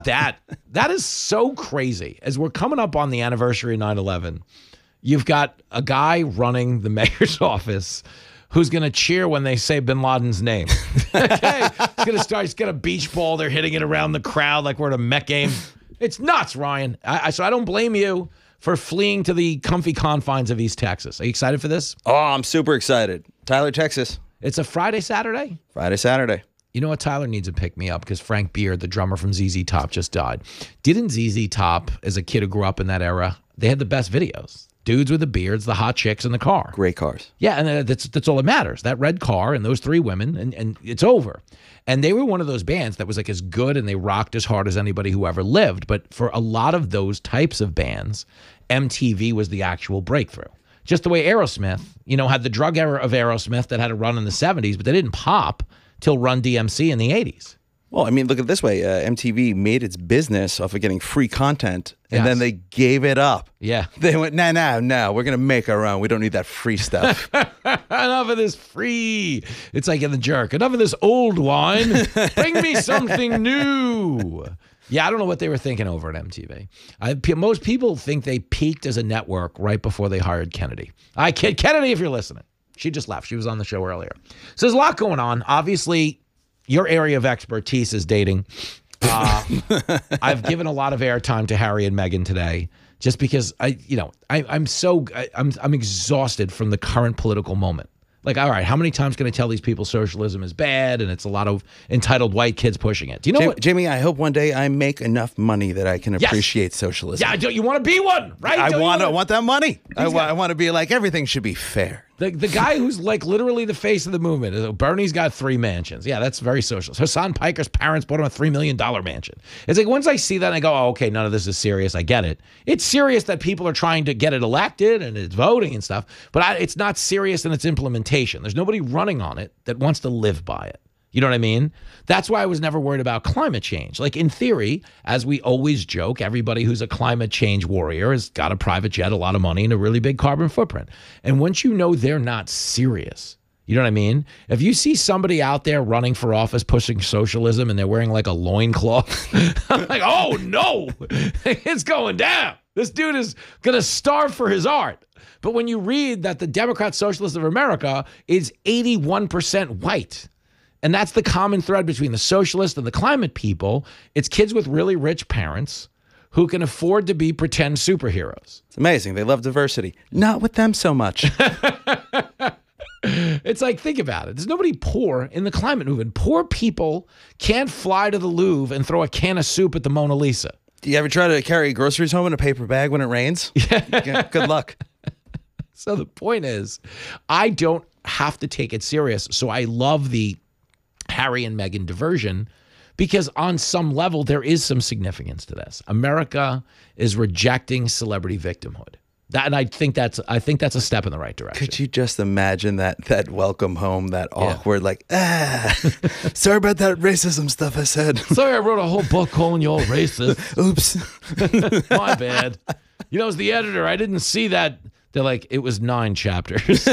That is so crazy. As we're coming up on the anniversary of 9/11, you've got a guy running the mayor's office who's going to cheer when they say bin Laden's name. Okay? He's got a beach ball. They're hitting it around the crowd like we're at a Met game. It's nuts, Ryan. So I don't blame you for fleeing to the comfy confines of East Texas. Are you excited for this? Oh, I'm super excited. Tyler, Texas. It's a Friday, Saturday? Friday, Saturday. You know what? Tyler needs to pick me up because Frank Beard, the drummer from ZZ Top, just died. Didn't ZZ Top, as a kid who grew up in that era, they had the best videos. Dudes with the beards, the hot chicks in the car. Great cars. Yeah, and that's all that matters. That red car and those three women, and it's over. And they were one of those bands that was like as good and they rocked as hard as anybody who ever lived. But for a lot of those types of bands, MTV was the actual breakthrough. Just the way Aerosmith, had the drug era of Aerosmith that had a run in the 70s, but they didn't pop till Run DMC in the 80s. Well, I mean, look at it this way. MTV made its business off of getting free content, and then they gave it up. Yeah. They went, no, we're going to make our own. We don't need that free stuff. Enough of this free. It's like in The Jerk. Enough of this old wine. Bring me something new. Yeah, I don't know what they were thinking over at MTV. Most people think they peaked as a network right before they hired Kennedy. I kid Kennedy if you're listening. She just left. She was on the show earlier. So there's a lot going on. Obviously, your area of expertise is dating. I've given a lot of airtime to Harry and Meghan today, just because I'm exhausted from the current political moment. Like, all right, how many times can I tell these people socialism is bad and it's a lot of entitled white kids pushing it? Do you know what? Jimmy, I hope one day I make enough money that I can appreciate socialism. Yeah, you want to be one, right? I want that money. I want to be like, everything should be fair. The guy who's like literally the face of the movement. Bernie's got 3 mansions. Yeah, that's very socialist. Hassan Piker's parents bought him a $3 million mansion. It's like once I see that, I go, oh, okay, none of this is serious. I get it. It's serious that people are trying to get it elected and it's voting and stuff, but it's not serious in its implementation. There's nobody running on it that wants to live by it. You know what I mean? That's why I was never worried about climate change. Like in theory, as we always joke, everybody who's a climate change warrior has got a private jet, a lot of money, and a really big carbon footprint. And once you know they're not serious, you know what I mean? If you see somebody out there running for office pushing socialism and they're wearing like a loincloth, I'm like, oh no, it's going down. This dude is going to starve for his art. But when you read that the Democrat Socialists of America is 81% white, and that's the common thread between the socialists and the climate people. It's kids with really rich parents who can afford to be pretend superheroes. It's amazing. They love diversity. Not with them so much. It's like, think about it. There's nobody poor in the climate movement. Poor people can't fly to the Louvre and throw a can of soup at the Mona Lisa. Do you ever try to carry groceries home in a paper bag when it rains? Yeah. Good luck. So the point is, I don't have to take it serious. So I love the Harry and Meghan diversion, because on some level there is some significance to this. America is rejecting celebrity victimhood. And I think that's a step in the right direction. Could you just imagine that welcome home, that awkward, sorry about that racism stuff I said. Sorry, I wrote a whole book calling you all racist. Oops. My bad. As the editor, I didn't see that. They're like, it was 9 chapters.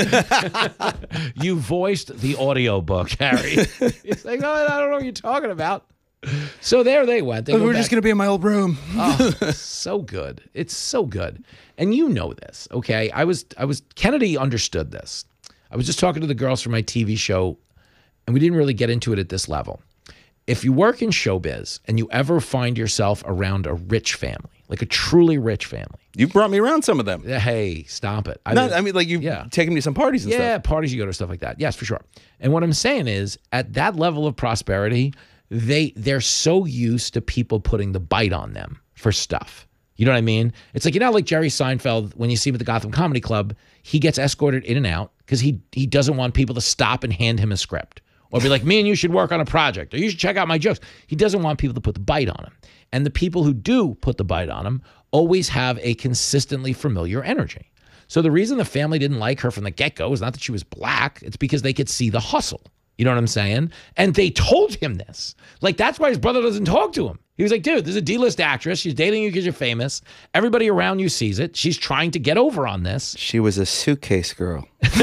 You voiced the audio book, Harry. It's like, oh, I don't know what you're talking about. So there they went. We're just going to be in my old room. Oh, so good. It's so good. And you know this, okay? Kennedy understood this. I was just talking to the girls from my TV show, and we didn't really get into it at this level. If you work in showbiz and you ever find yourself around a rich family, like a truly rich family. You brought me around some of them. Hey, stop it. You've taken me to some parties and stuff. Yeah, parties you go to, stuff like that. Yes, for sure. And what I'm saying is, at that level of prosperity, they're so used to people putting the bite on them for stuff. You know what I mean? It's like, like Jerry Seinfeld, when you see him at the Gotham Comedy Club, he gets escorted in and out because he doesn't want people to stop and hand him a script. Or be like, me and you should work on a project. Or you should check out my jokes. He doesn't want people to put the bite on him. And the people who do put the bite on him always have a consistently familiar energy. So the reason the family didn't like her from the get-go is not that she was black. It's because they could see the hustle. You know what I'm saying? And they told him this. Like, that's why his brother doesn't talk to him. He was like, dude, this is a D-list actress. She's dating you because you're famous. Everybody around you sees it. She's trying to get over on this. She was a suitcase girl.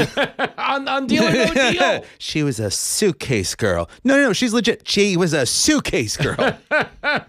on Deal or No Deal. She was a suitcase girl. No, she's legit. She was a suitcase girl.